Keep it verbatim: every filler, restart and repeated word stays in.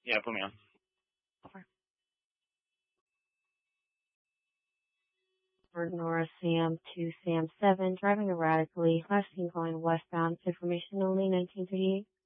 Yeah, put me on. Over. Nora Sam to Sam seven, driving erratically, last seen going westbound, information only, nineteen thirty-eight.